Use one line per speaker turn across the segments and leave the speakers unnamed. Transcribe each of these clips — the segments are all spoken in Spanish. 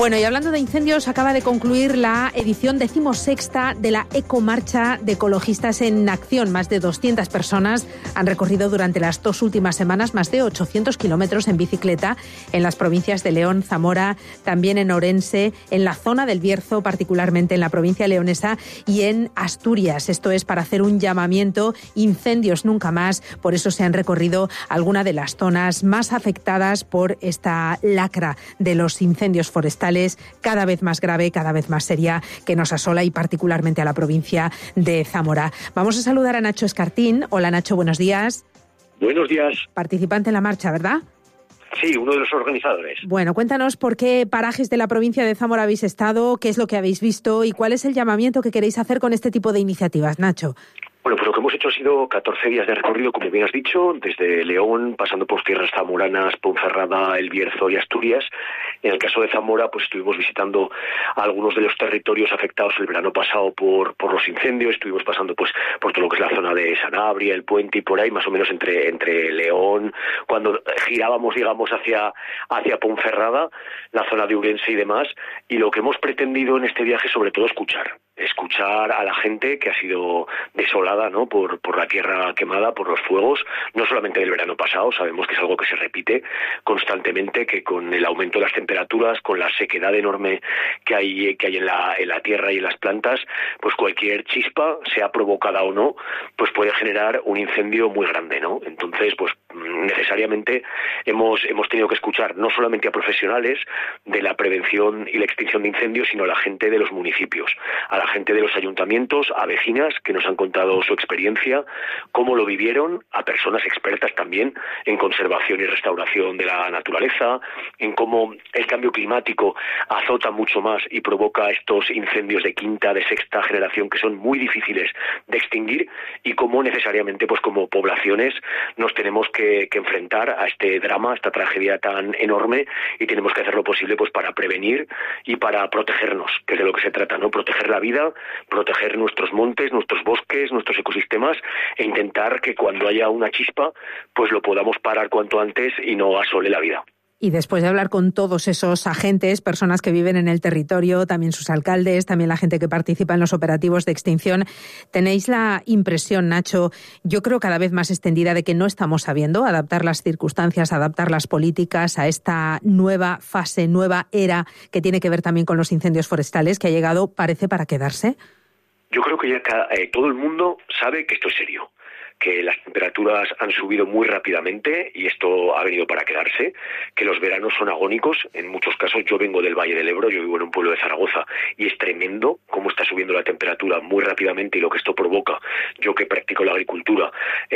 Bueno, y hablando de incendios, acaba de concluir la edición 16ª de la Ecomarcha de Ecologistas en Acción. Más de 200 personas han recorrido durante las 2 últimas semanas más de 800 kilómetros en bicicleta en las provincias de León, Zamora, también en Orense, en la zona del Bierzo, particularmente en la provincia leonesa, y en Asturias. Esto es para hacer un llamamiento: incendios nunca más. Por eso se han recorrido algunas de las zonas más afectadas por esta lacra de los incendios forestales, cada vez más grave, cada vez más seria, que nos asola, y particularmente a la provincia de Zamora. Vamos a saludar a Nacho Escartín. Hola, Nacho, buenos días.
Buenos días.
Participante en la marcha, ¿verdad?
Sí, uno de los organizadores.
Bueno, cuéntanos por qué parajes de la provincia de Zamora habéis estado, qué es lo que habéis visto y cuál es el llamamiento que queréis hacer con este tipo de iniciativas, Nacho.
Bueno, pues lo que hemos hecho ha sido 14 días de recorrido, como bien has dicho, desde León, pasando por tierras zamoranas, Ponferrada, El Bierzo y Asturias. En el caso de Zamora, pues estuvimos visitando algunos de los territorios afectados el verano pasado por los incendios. Estuvimos pasando pues por todo lo que es la zona de Sanabria, El Puente y por ahí, más o menos entre León, cuando girábamos, digamos, hacia Ponferrada, la zona de Urense y demás. Y lo que hemos pretendido en este viaje, sobre todo, escuchar a la gente que ha sido desolada, ¿no?, por la tierra quemada, por los fuegos, no solamente del verano pasado. Sabemos que es algo que se repite constantemente, que con el aumento de las temperaturas, con la sequedad enorme que hay en la tierra y en las plantas, pues cualquier chispa, sea provocada o no, pues puede generar un incendio muy grande, ¿no? Entonces, pues necesariamente hemos tenido que escuchar no solamente a profesionales de la prevención y la extinción de incendios, sino a la gente de los municipios, a la gente de los ayuntamientos, a vecinas que nos han contado su experiencia, cómo lo vivieron, a personas expertas también en conservación y restauración de la naturaleza, en cómo el cambio climático azota mucho más y provoca estos incendios de quinta, de sexta generación que son muy difíciles de extinguir, y cómo necesariamente, pues como poblaciones, nos tenemos que enfrentar a este drama, a esta tragedia tan enorme, y tenemos que hacer lo posible pues para prevenir y para protegernos, que es de lo que se trata, ¿no? Proteger la vida, proteger nuestros montes, nuestros bosques, nuestros ecosistemas, e intentar que cuando haya una chispa, pues lo podamos parar cuanto antes y no asole la vida.
Y después de hablar con todos esos agentes, personas que viven en el territorio, también sus alcaldes, también la gente que participa en los operativos de extinción, tenéis la impresión, Nacho, yo creo cada vez más extendida, de que no estamos sabiendo adaptar las circunstancias, adaptar las políticas a esta nueva fase, nueva era que tiene que ver también con los incendios forestales, que ha llegado, parece, para quedarse?
Yo creo que ya todo el mundo sabe que esto es serio, que las temperaturas han subido muy rápidamente y esto ha venido para quedarse, que los veranos son agónicos. En muchos casos, yo vengo del Valle del Ebro, yo vivo en un pueblo de Zaragoza, y es tremendo cómo está subiendo la temperatura muy rápidamente y lo que esto provoca. Yo que practico la agricultura,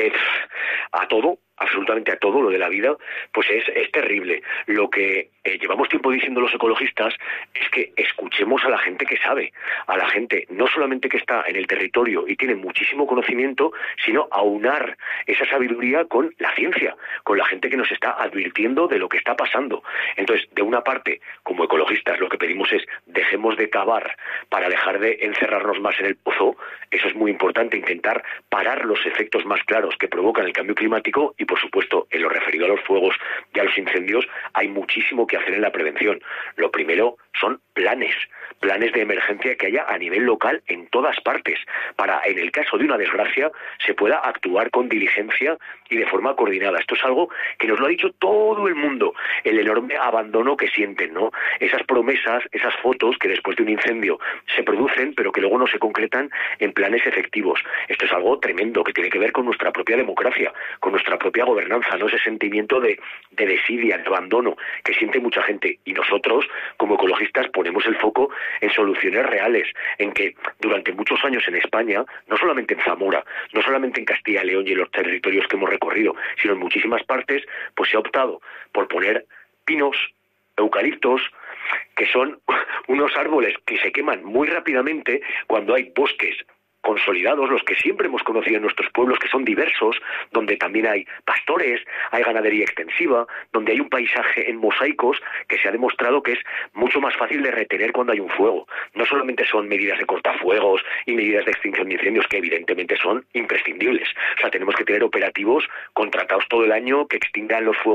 a todo, absolutamente a todo lo de la vida, pues es terrible. Lo que llevamos tiempo diciendo los ecologistas es que escuchemos a la gente que sabe, a la gente no solamente que está en el territorio y tiene muchísimo conocimiento, sino aunar esa sabiduría con la ciencia, con la gente que nos está advirtiendo de lo que está pasando. Entonces, de una parte, como ecologistas, lo que pedimos es: dejemos de cavar para dejar de encerrarnos más en el pozo. Eso es muy importante, intentar parar los efectos más claros que provocan el cambio climático. Y por supuesto, en lo referido a los fuegos y a los incendios, hay muchísimo que hacer en la prevención. Lo primero son planes de emergencia que haya a nivel local en todas partes, para, en el caso de una desgracia, se pueda actuar con diligencia y de forma coordinada. Esto es algo que nos lo ha dicho todo el mundo, el enorme abandono que sienten, ¿no? Esas promesas, esas fotos que después de un incendio se producen, pero que luego no se concretan en planes efectivos. Esto es algo tremendo que tiene que ver con nuestra propia democracia, con nuestra propia gobernanza, ¿no? Ese sentimiento de desidia, de abandono que siente mucha gente. Y nosotros, como ecologistas, ponemos el foco en soluciones reales, en que durante muchos años en España, no solamente en Zamora, no solamente en Castilla y León y en los territorios que hemos recorrido, sino en muchísimas partes, pues se ha optado por poner pinos, eucaliptos, que son unos árboles que se queman muy rápidamente cuando hay bosques consolidados, los que siempre hemos conocido en nuestros pueblos, que son diversos, donde también hay pastores, hay ganadería extensiva, donde hay un paisaje en mosaicos que se ha demostrado que es mucho más fácil de retener cuando hay un fuego. No solamente son medidas de cortafuegos y medidas de extinción de incendios, que evidentemente son imprescindibles. O sea, tenemos que tener operativos contratados todo el año que extingan los fuegos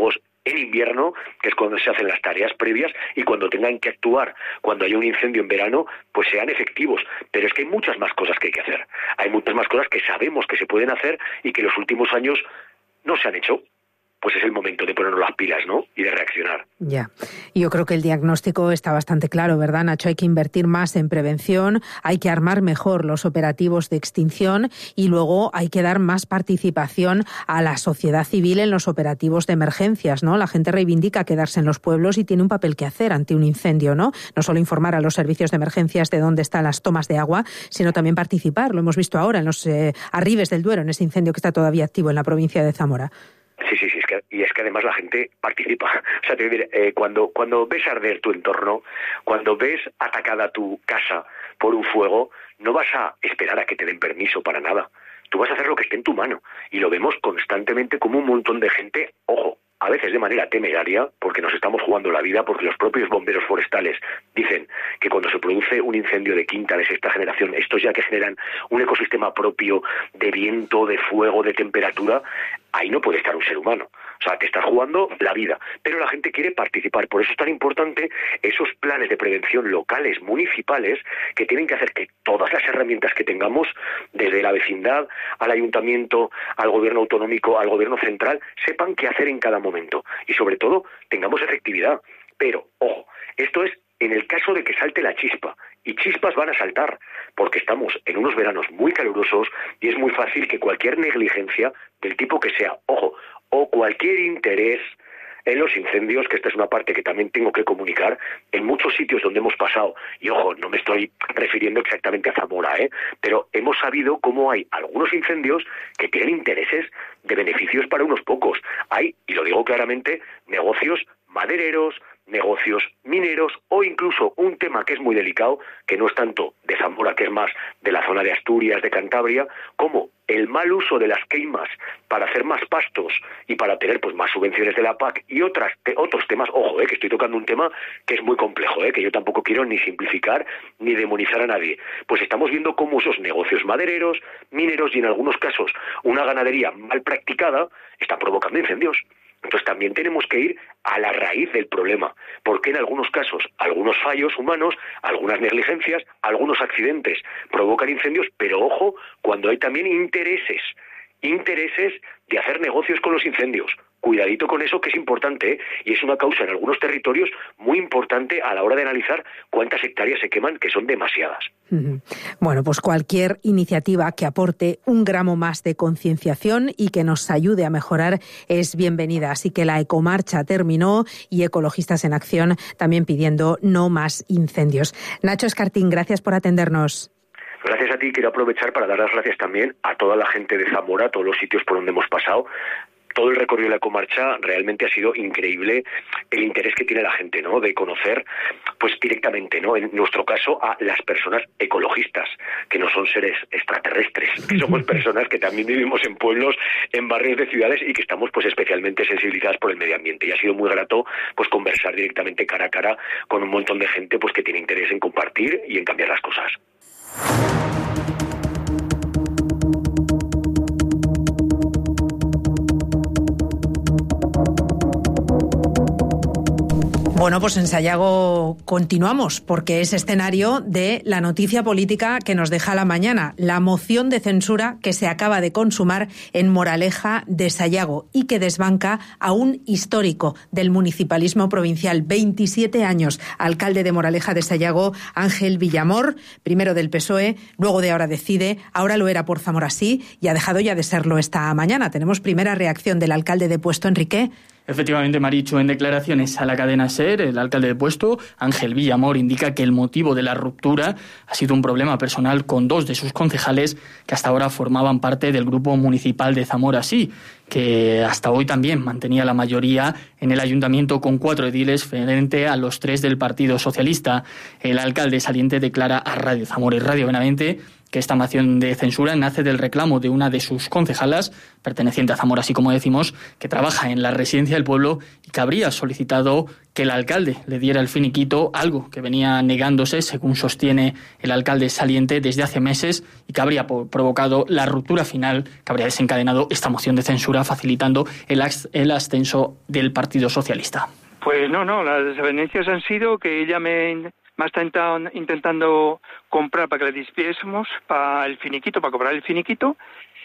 en invierno, que es cuando se hacen las tareas previas, y cuando tengan que actuar, cuando haya un incendio en verano, pues sean efectivos. Pero es que hay muchas más cosas que hay que hacer. Hay muchas más cosas que sabemos que se pueden hacer y que en los últimos años no se han hecho. Pues es el momento de ponernos las pilas, ¿no? Y de reaccionar.
Ya. Yo creo que el diagnóstico está bastante claro, ¿verdad, Nacho? Hay que invertir más en prevención, hay que armar mejor los operativos de extinción y luego hay que dar más participación a la sociedad civil en los operativos de emergencias, ¿no? La gente reivindica quedarse en los pueblos y tiene un papel que hacer ante un incendio, ¿no? No solo informar a los servicios de emergencias de dónde están las tomas de agua, sino también participar. Lo hemos visto ahora en los Arribes del Duero, en ese incendio que está todavía activo en la provincia de Zamora.
Sí, es que además la gente participa. O sea, te voy a decir, cuando ves arder tu entorno, cuando ves atacada tu casa por un fuego, no vas a esperar a que te den permiso para nada. Tú vas a hacer lo que esté en tu mano. Y lo vemos constantemente como un montón de gente, ojo, a veces de manera temeraria, porque nos estamos jugando la vida, porque los propios bomberos forestales dicen que cuando se produce un incendio de quinta, de sexta generación, estos ya que generan un ecosistema propio de viento, de fuego, de temperatura, ahí no puede estar un ser humano. O sea, te estás jugando la vida. Pero la gente quiere participar. Por eso es tan importante esos planes de prevención locales, municipales, que tienen que hacer que todas las herramientas que tengamos, desde la vecindad, al ayuntamiento, al gobierno autonómico, al gobierno central, sepan qué hacer en cada momento. Y sobre todo, tengamos efectividad. Pero, ojo, esto es en el caso de que salte la chispa. Y chispas van a saltar, porque estamos en unos veranos muy calurosos y es muy fácil que cualquier negligencia, del tipo que sea, ojo, o cualquier interés en los incendios, que esta es una parte que también tengo que comunicar, en muchos sitios donde hemos pasado, y ojo, no me estoy refiriendo exactamente a Zamora, pero hemos sabido cómo hay algunos incendios que tienen intereses de beneficios para unos pocos. Hay, y lo digo claramente, negocios madereros, negocios mineros o incluso un tema que es muy delicado, que no es tanto de Zamora, que es más de la zona de Asturias, de Cantabria, como el mal uso de las queimas para hacer más pastos y para tener pues más subvenciones de la PAC y otros temas, ojo, que estoy tocando un tema que es muy complejo, que yo tampoco quiero ni simplificar ni demonizar a nadie. Pues estamos viendo cómo esos negocios madereros, mineros y en algunos casos una ganadería mal practicada están provocando incendios. Entonces también tenemos que ir a la raíz del problema, porque en algunos casos, algunos fallos humanos, algunas negligencias, algunos accidentes provocan incendios, pero ojo, cuando hay también intereses de hacer negocios con los incendios. Cuidadito con eso, que es importante, y es una causa en algunos territorios muy importante a la hora de analizar cuántas hectáreas se queman, que son demasiadas.
Bueno, pues cualquier iniciativa que aporte un gramo más de concienciación y que nos ayude a mejorar es bienvenida. Así que la ecomarcha terminó y Ecologistas en Acción también pidiendo no más incendios. Nacho Escartín, gracias por atendernos.
Gracias a ti. Quiero aprovechar para dar las gracias también a toda la gente de Zamora, a todos los sitios por donde hemos pasado. Todo el recorrido de la ecomarcha realmente ha sido increíble el interés que tiene la gente, ¿no? De conocer, pues directamente, ¿no? En nuestro caso, a las personas ecologistas, que no son seres extraterrestres, que somos personas que también vivimos en pueblos, en barrios de ciudades y que estamos pues especialmente sensibilizadas por el medio ambiente. Y ha sido muy grato pues conversar directamente cara a cara con un montón de gente pues que tiene interés en compartir y en cambiar las cosas.
Bueno, pues en Sayago continuamos, porque es escenario de la noticia política que nos deja la mañana, la moción de censura que se acaba de consumar en Moraleja de Sayago y que desbanca a un histórico del municipalismo provincial, 27 años, alcalde de Moraleja de Sayago, Ángel Villamor, primero del PSOE, luego de Ahora Decide, ahora lo era por Zamora Sí y ha dejado ya de serlo esta mañana. Tenemos primera reacción del alcalde de Puesto, Enrique.
Efectivamente, Marichu, en declaraciones a la cadena SER, el alcalde de Puesto, Ángel Villamor, indica que el motivo de la ruptura ha sido un problema personal con dos de sus concejales que hasta ahora formaban parte del grupo municipal de Zamora Sí, que hasta hoy también mantenía la mayoría en el ayuntamiento con 4 ediles frente a los 3 del Partido Socialista. El alcalde saliente declara a Radio Zamora y Radio Benavente que esta moción de censura nace del reclamo de una de sus concejalas, perteneciente a Zamora, así como decimos, que trabaja en la Residencia del Pueblo y que habría solicitado que el alcalde le diera el finiquito, algo que venía negándose, según sostiene el alcalde saliente, desde hace meses, y que habría provocado la ruptura final, que habría desencadenado esta moción de censura, facilitando el ascenso del Partido Socialista.
Pues no, las desavenencias han sido que ella me está intentando comprar para que le despiésemos para cobrar el finiquito,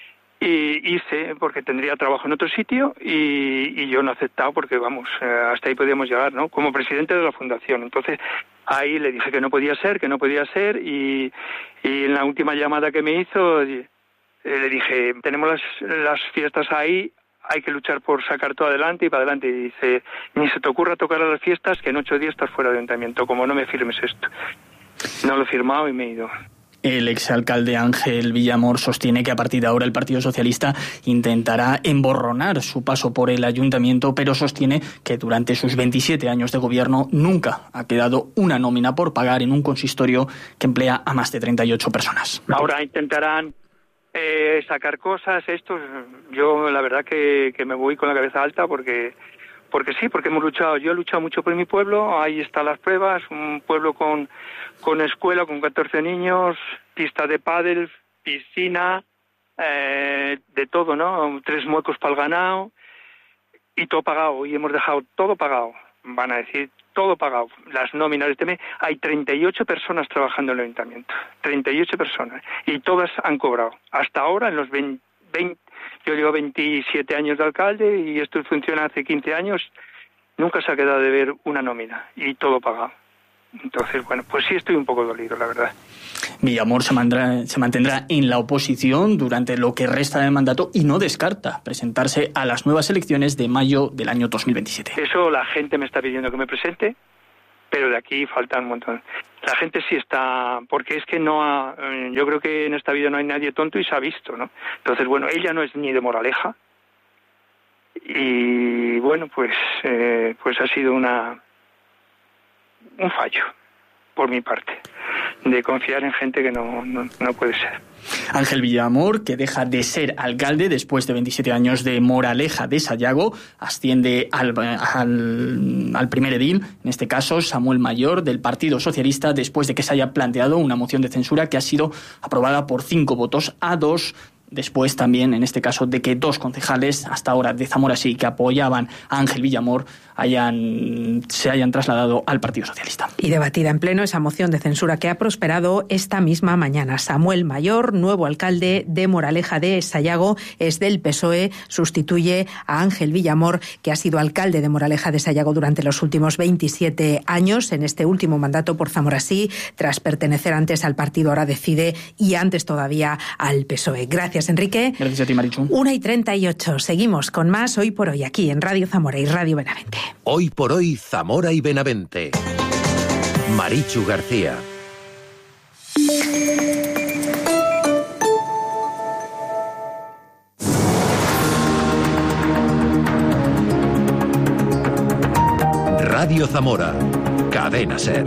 y hice, porque tendría trabajo en otro sitio, y yo no he aceptado porque, hasta ahí podíamos llegar, ¿no? Como presidente de la fundación. Entonces, ahí le dije que no podía ser, y en la última llamada que me hizo, le dije, tenemos las fiestas ahí, hay que luchar por sacar todo adelante y para adelante. Y dice, ni se te ocurra tocar a las fiestas, que en 8 días estás fuera de ayuntamiento, como no me firmes esto. No lo he firmado y me he ido.
El exalcalde Ángel Villamor sostiene que a partir de ahora el Partido Socialista intentará emborronar su paso por el ayuntamiento, pero sostiene que durante sus 27 años de gobierno nunca ha quedado una nómina por pagar en un consistorio que emplea a más de 38 personas.
Ahora intentarán sacar cosas, yo la verdad que me voy con la cabeza alta porque hemos luchado. Yo he luchado mucho por mi pueblo, ahí están las pruebas, un pueblo con escuela, con 14 niños, pista de pádel, piscina, de todo, ¿no? 3 muecos para el ganado, y todo pagado, y hemos dejado todo pagado, van a decir, todo pagado. Las nóminas de este mes, hay 38 personas trabajando en el ayuntamiento, 38 personas, y todas han cobrado. Hasta ahora, en los 20 yo llevo 27 años de alcalde y esto funciona hace 15 años, nunca se ha quedado de ver una nómina y todo pagado. Entonces, pues sí estoy un poco dolido, la verdad.
Villamor se mantendrá en la oposición durante lo que resta del mandato y no descarta presentarse a las nuevas elecciones de mayo del año 2027.
Eso la gente me está pidiendo que me presente, pero de aquí falta un montón. La gente sí está, porque es que yo creo que en esta vida no hay nadie tonto y se ha visto, ¿no? Entonces, ella no es ni de Moraleja, y pues ha sido un fallo por mi parte de confiar en gente que no puede ser.
Ángel Villamor, que deja de ser alcalde después de 27 años de Moraleja de Sayago, asciende al primer edil, en este caso Samuel Mayor, del Partido Socialista, después de que se haya planteado una moción de censura que ha sido aprobada por 5 votos a 2. Después también, en este caso, de que 2 concejales, hasta ahora de Zamora sí, que apoyaban a Ángel Villamor, se hayan trasladado al Partido Socialista.
Y debatida en pleno esa moción de censura que ha prosperado esta misma mañana. Samuel Mayor, nuevo alcalde de Moraleja de Sayago, es del PSOE, sustituye a Ángel Villamor, que ha sido alcalde de Moraleja de Sayago durante los últimos 27 años, en este último mandato por Zamora sí, tras pertenecer antes al partido Ahora Decide y antes todavía al PSOE. Gracias, Enrique.
Gracias a ti, Marichu.
1:38. Seguimos con más Hoy por Hoy aquí en Radio Zamora y Radio Benavente.
Hoy por Hoy, Zamora y Benavente. Marichu García. Radio Zamora. Cadena SER.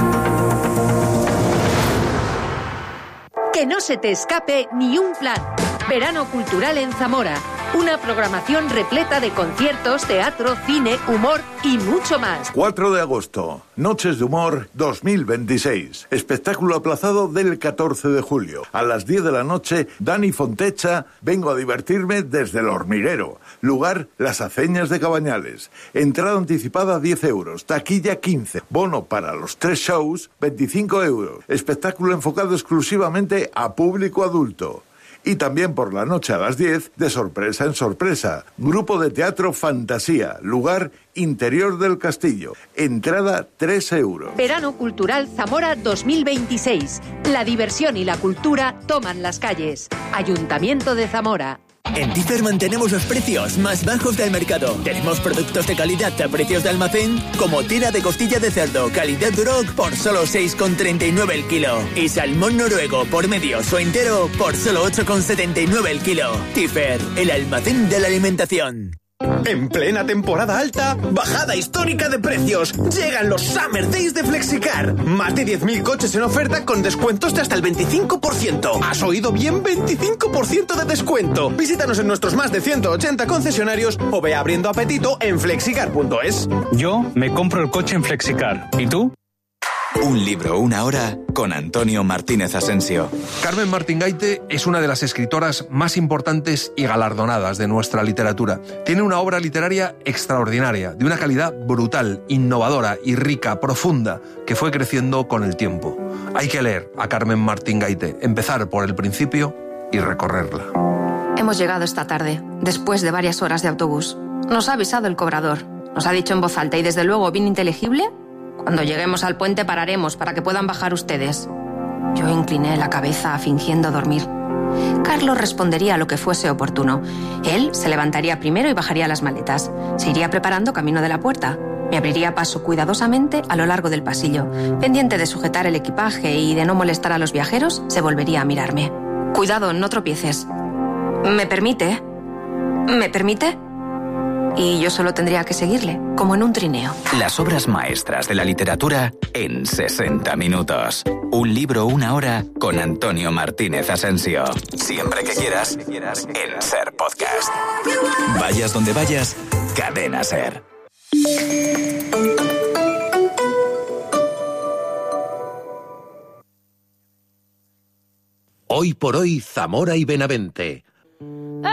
Que no se te escape ni un plan. Verano cultural en Zamora. Una programación repleta de conciertos, teatro, cine, humor y mucho más.
4 de agosto, Noches de Humor 2026. Espectáculo aplazado del 14 de julio. A las 10 de la noche, Dani Fontecha, Vengo a divertirme desde el Hormiguero. Lugar, Las Aceñas de Cabañales. Entrada anticipada 10 euros, taquilla 15. Bono para los 3 shows, 25 euros. Espectáculo enfocado exclusivamente a público adulto. Y también por la noche a las 10, de sorpresa en sorpresa. Grupo de teatro Fantasía. Lugar, Interior del Castillo. Entrada 3 euros.
Verano Cultural Zamora 2026. La diversión y la cultura toman las calles. Ayuntamiento de Zamora.
En Differ mantenemos los precios más bajos del mercado. Tenemos productos de calidad a precios de almacén, como tira de costilla de cerdo calidad Duroc por solo 6,39 el kilo. Y salmón noruego por medios o entero por solo 8,79 el kilo. Differ, el almacén de la alimentación.
En plena temporada alta, bajada histórica de precios. Llegan los Summer Days de Flexicar. Más de 10.000 coches en oferta con descuentos de hasta el 25%. ¿Has oído bien? 25% de descuento. Visítanos en nuestros más de 180 concesionarios o ve abriendo apetito en flexicar.es.
Yo me compro el coche en Flexicar. ¿Y tú?
Un libro, una hora, con Antonio Martínez Asensio.
Carmen Martín Gaite es una de las escritoras más importantes y galardonadas de nuestra literatura. Tiene una obra literaria extraordinaria, de una calidad brutal, innovadora y rica, profunda, que fue creciendo con el tiempo. Hay que leer a Carmen Martín Gaite, empezar por el principio y recorrerla.
Hemos llegado esta tarde, después de varias horas de autobús. Nos ha avisado el cobrador. Nos ha dicho en voz alta y desde luego bien inteligible: cuando lleguemos al puente pararemos para que puedan bajar ustedes. Yo incliné la cabeza fingiendo dormir. Carlos respondería lo que fuese oportuno. Él se levantaría primero y bajaría las maletas. Se iría preparando camino de la puerta. Me abriría paso cuidadosamente a lo largo del pasillo. Pendiente de sujetar el equipaje y de no molestar a los viajeros, se volvería a mirarme. Cuidado, no tropieces. ¿Me permite? ¿Me permite? Y yo solo tendría que seguirle, como en un trineo.
Las obras maestras de la literatura en 60 minutos. Un libro, una hora, con Antonio Martínez Asensio. Siempre que quieras, en SER Podcast. Vayas donde vayas, Cadena SER.
Hoy por hoy, Zamora y Benavente,